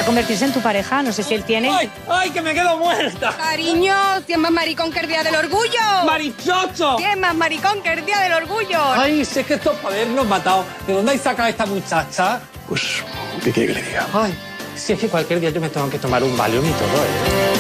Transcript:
podría convertirse en tu pareja. No sé si él tiene. ¡Ay, ay, que me quedo muerta! Cariño, ¿quién más maricón que el día del orgullo? ¡Marichocho! ¿Quién más maricón que el día del orgullo? Ay, si es que esto es para habernos matado. ¿De dónde hay sacado a esta muchacha? Pues, ¿qué quiere que le diga? Ay, si es que cualquier día yo me tengo que tomar un Valium y todo, ¿eh?